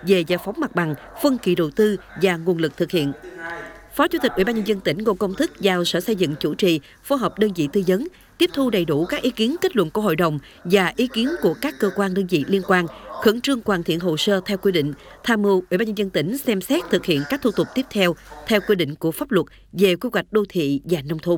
về giải phóng mặt bằng, phân kỳ đầu tư và nguồn lực thực hiện. Phó Chủ tịch Ủy ban Nhân dân tỉnh Ngô Công Thức giao Sở Xây dựng chủ trì, phối hợp đơn vị tư vấn, tiếp thu đầy đủ các ý kiến kết luận của Hội đồng và ý kiến của các cơ quan đơn vị liên quan, khẩn trương hoàn thiện hồ sơ theo quy định, tham mưu Ủy ban Nhân dân tỉnh xem xét thực hiện các thủ tục tiếp theo theo quy định của pháp luật về quy hoạch đô thị và nông thôn.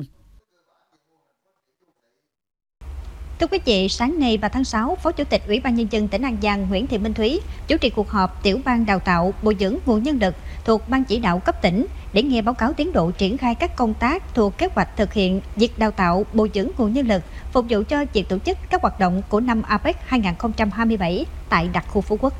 Thưa quý vị, sáng nay 3 tháng 6, Phó Chủ tịch Ủy ban Nhân dân tỉnh An Giang Nguyễn Thị Minh Thúy chủ trì cuộc họp tiểu ban đào tạo bồi dưỡng nguồn nhân lực thuộc Ban chỉ đạo cấp tỉnh để nghe báo cáo tiến độ triển khai các công tác thuộc kế hoạch thực hiện việc đào tạo bồi dưỡng nguồn nhân lực phục vụ cho việc tổ chức các hoạt động của năm APEC 2027 tại đặc khu Phú Quốc.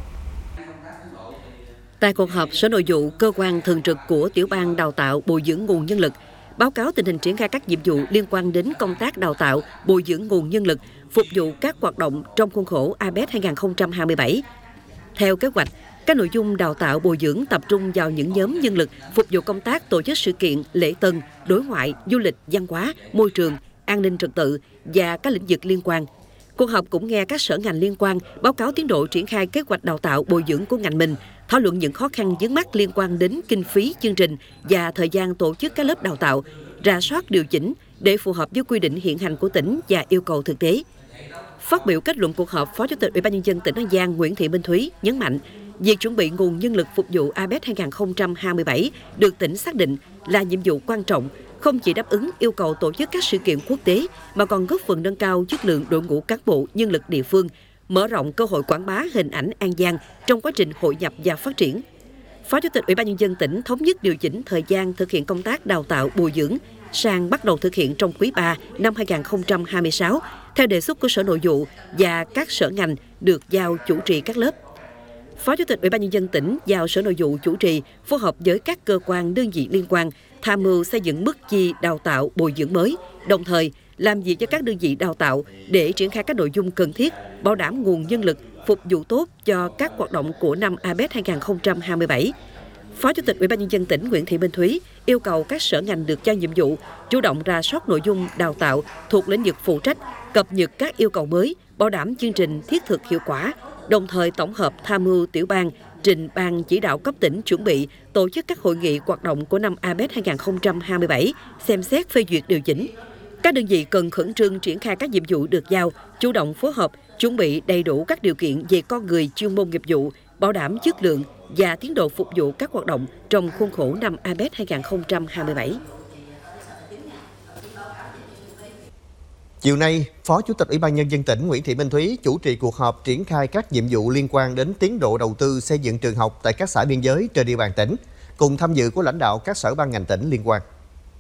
Tại cuộc họp, Sở Nội vụ, cơ quan thường trực của tiểu ban đào tạo bồi dưỡng nguồn nhân lực, báo cáo tình hình triển khai các nhiệm vụ liên quan đến công tác đào tạo, bồi dưỡng nguồn nhân lực, phục vụ các hoạt động trong khuôn khổ APEC 2027. Theo kế hoạch, các nội dung đào tạo bồi dưỡng tập trung vào những nhóm nhân lực phục vụ công tác tổ chức sự kiện, lễ tân, đối ngoại, du lịch, văn hóa, môi trường, an ninh trật tự và các lĩnh vực liên quan. Cuộc họp cũng nghe các sở ngành liên quan báo cáo tiến độ triển khai kế hoạch đào tạo bồi dưỡng của ngành mình, thảo luận những khó khăn vướng mắc liên quan đến kinh phí chương trình và thời gian tổ chức các lớp đào tạo, rà soát điều chỉnh để phù hợp với quy định hiện hành của tỉnh và yêu cầu thực tế. Phát biểu kết luận cuộc họp, Phó Chủ tịch Ủy ban Nhân dân tỉnh An Giang Nguyễn Thị Minh Thúy nhấn mạnh, việc chuẩn bị nguồn nhân lực phục vụ APEC 2027 được tỉnh xác định là nhiệm vụ quan trọng, không chỉ đáp ứng yêu cầu tổ chức các sự kiện quốc tế mà còn góp phần nâng cao chất lượng đội ngũ cán bộ nhân lực địa phương, mở rộng cơ hội quảng bá hình ảnh An Giang trong quá trình hội nhập và phát triển. Phó Chủ tịch Ủy ban Nhân dân tỉnh thống nhất điều chỉnh thời gian thực hiện công tác đào tạo bồi dưỡng sang bắt đầu thực hiện trong quý 3 năm 2026 theo đề xuất của Sở Nội vụ và các sở ngành được giao chủ trì các lớp. Phó Chủ tịch Ủy ban Nhân dân tỉnh giao Sở Nội vụ chủ trì phối hợp với các cơ quan đơn vị liên quan tham mưu xây dựng mức chi đào tạo bồi dưỡng mới, đồng thời làm việc với các đơn vị đào tạo để triển khai các nội dung cần thiết, bảo đảm nguồn nhân lực phục vụ tốt cho các hoạt động của năm APEC 2027. Phó Chủ tịch Ủy ban Nhân dân tỉnh Nguyễn Thị Minh Thúy yêu cầu các sở ngành được giao nhiệm vụ chủ động rà soát nội dung đào tạo thuộc lĩnh vực phụ trách, cập nhật các yêu cầu mới, bảo đảm chương trình thiết thực hiệu quả, đồng thời tổng hợp tham mưu tiểu ban trình Ban chỉ đạo cấp tỉnh chuẩn bị tổ chức các hội nghị hoạt động của năm APEC 2027, xem xét phê duyệt điều chỉnh. Các đơn vị cần khẩn trương triển khai các nhiệm vụ được giao, chủ động phối hợp, chuẩn bị đầy đủ các điều kiện về con người, chuyên môn nghiệp vụ, bảo đảm chất lượng và tiến độ phục vụ các hoạt động trong khuôn khổ năm APEC 2027. Chiều nay, Phó Chủ tịch Ủy ban Nhân dân tỉnh Nguyễn Thị Minh Thúy chủ trì cuộc họp triển khai các nhiệm vụ liên quan đến tiến độ đầu tư xây dựng trường học tại các xã biên giới trên địa bàn tỉnh, cùng tham dự của lãnh đạo các sở ban ngành tỉnh liên quan.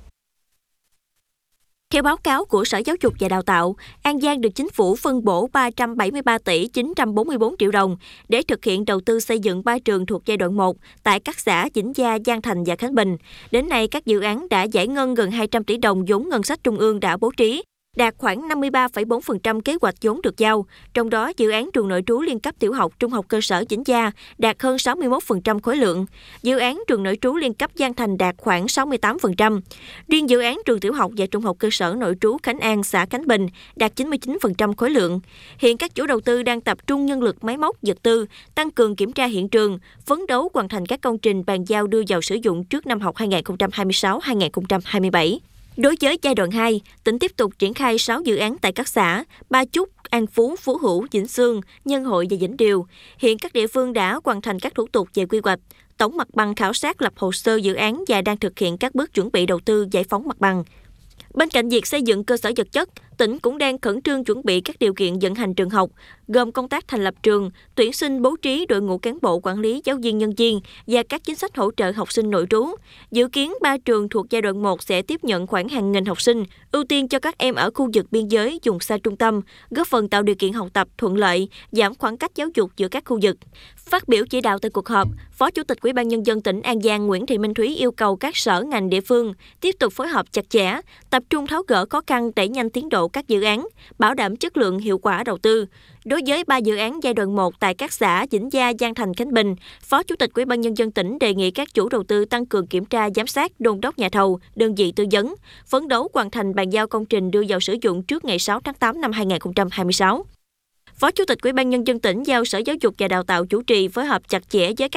Theo báo cáo của Sở Giáo dục và Đào tạo, An Giang được Chính phủ phân bổ 373 tỷ 944 triệu đồng để thực hiện đầu tư xây dựng 3 trường thuộc giai đoạn 1 tại các xã Vĩnh Gia, Giang Thành và Khánh Bình. Đến nay, các dự án đã giải ngân gần 200 tỷ đồng vốn ngân sách trung ương đã bố trí, đạt khoảng 53,4% kế hoạch vốn được giao. Trong đó, dự án trường nội trú liên cấp tiểu học, trung học cơ sở Vĩnh Gia đạt hơn 61% khối lượng. Dự án trường nội trú liên cấp Giang Thành đạt khoảng 68%. Riêng dự án trường tiểu học và trung học cơ sở nội trú Khánh An, xã Khánh Bình đạt 99% khối lượng. Hiện các chủ đầu tư đang tập trung nhân lực máy móc, vật tư, tăng cường kiểm tra hiện trường, phấn đấu hoàn thành các công trình bàn giao đưa vào sử dụng trước năm học 2026-2027. Đối với giai đoạn 2, tỉnh tiếp tục triển khai 6 dự án tại các xã Ba Chúc, An Phú, Phú Hữu, Vĩnh Xương, Nhân Hội và Vĩnh Điều. Hiện các địa phương đã hoàn thành các thủ tục về quy hoạch, tổng mặt bằng khảo sát lập hồ sơ dự án và đang thực hiện các bước chuẩn bị đầu tư giải phóng mặt bằng. Bên cạnh việc xây dựng cơ sở vật chất, tỉnh cũng đang khẩn trương chuẩn bị các điều kiện vận hành trường học, gồm công tác thành lập trường, tuyển sinh bố trí đội ngũ cán bộ quản lý, giáo viên, nhân viên và các chính sách hỗ trợ học sinh nội trú. Dự kiến 3 trường thuộc giai đoạn 1 sẽ tiếp nhận khoảng hàng nghìn học sinh, ưu tiên cho các em ở khu vực biên giới, vùng xa trung tâm, góp phần tạo điều kiện học tập thuận lợi, giảm khoảng cách giáo dục giữa các khu vực. Phát biểu chỉ đạo tại cuộc họp, Phó Chủ tịch Ủy ban Nhân dân tỉnh An Giang Nguyễn Thị Minh Thúy yêu cầu các sở ngành địa phương tiếp tục phối hợp chặt chẽ, tập trung tháo gỡ khó khăn đẩy nhanh tiến độ các dự án, bảo đảm chất lượng hiệu quả đầu tư. Đối với 3 dự án giai đoạn 1 tại các xã Vĩnh Gia, Giang Thành, Khánh Bình, Phó Chủ tịch Ủy ban Nhân dân tỉnh đề nghị các chủ đầu tư tăng cường kiểm tra, giám sát, đôn đốc nhà thầu, đơn vị tư vấn, phấn đấu hoàn thành bàn giao công trình đưa vào sử dụng trước ngày 6 tháng 8 năm 2026. Phó Chủ tịch Ủy ban Nhân dân tỉnh giao Sở Giáo dục và Đào tạo chủ trì phối hợp chặt chẽ với các